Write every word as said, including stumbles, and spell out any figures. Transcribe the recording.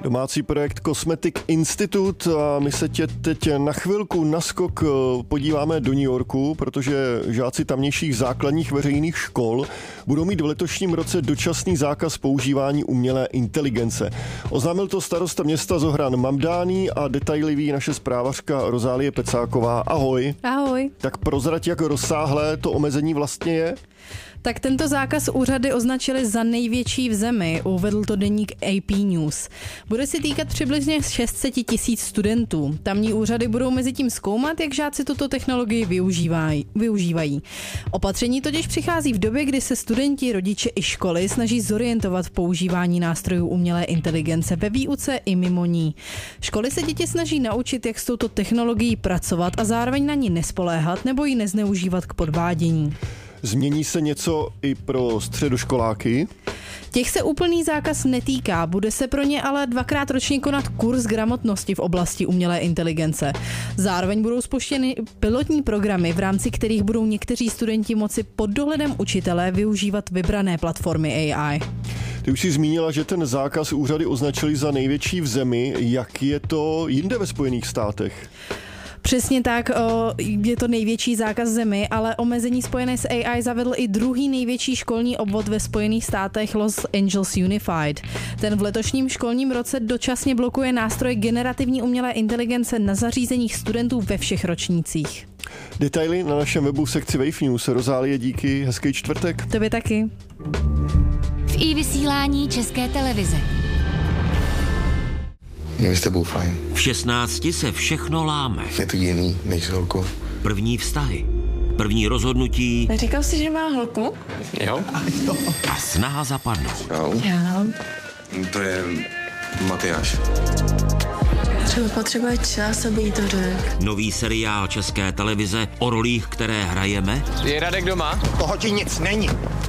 Domácí projekt Cosmetic Institute a my se tě teď na chvilku naskok podíváme do New Yorku, protože žáci tamnějších základních veřejných škol budou mít v letošním roce dočasný zákaz používání umělé inteligence. Oznámil to starosta města Zohran Mamdani a detaily ví naše zprávařka Rozálie Pecáková. Ahoj. Ahoj. Tak prozrať, jak rozsáhlé to omezení vlastně je? Tak tento zákaz úřady označili za největší v zemi, uvedl to deník A P News. Bude se týkat přibližně šest set tisíc studentů. Tamní úřady budou mezi tím zkoumat, jak žáci tuto technologii využívají. využívají. Opatření totiž přichází v době, kdy se studenti, rodiče i školy snaží zorientovat v používání nástrojů umělé inteligence ve výuce i mimo ní. Školy se děti snaží naučit, jak s touto technologií pracovat a zároveň na ní nespoléhat nebo ji nezneužívat k podvádění. Změní se něco i pro středoškoláky? Těch se úplný zákaz netýká, bude se pro ně ale dvakrát ročně konat kurz gramotnosti v oblasti umělé inteligence. Zároveň budou spuštěny pilotní programy, v rámci kterých budou někteří studenti moci pod dohledem učitele využívat vybrané platformy A I. Ty už jsi zmínila, že ten zákaz úřady označili za největší v zemi. Jak je to jinde ve Spojených státech? Přesně tak, je to největší zákaz zemi, ale omezení spojené s A I zavedl i druhý největší školní obvod ve Spojených státech, Los Angeles Unified. Ten v letošním školním roce dočasně blokuje nástroj generativní umělé inteligence na zařízeních studentů ve všech ročnících. Detaily na našem webu v sekci Wave News. Rozálie, díky, hezký čtvrtek. Tobě taky. V i-vysílání České televize. Je s tebou fajn. V šestnácti se všechno láme. Je to jiný než holku. První vztahy, první rozhodnutí. Říkal jsi, že má holku? Jo. A snaha zapadnout. Jo. Já. To je Matyáš. Třeba potřebuje čas, aby jí to řekl. Nový seriál České televize o rolích, které hrajeme. Je Radek doma? Toho ti nic není.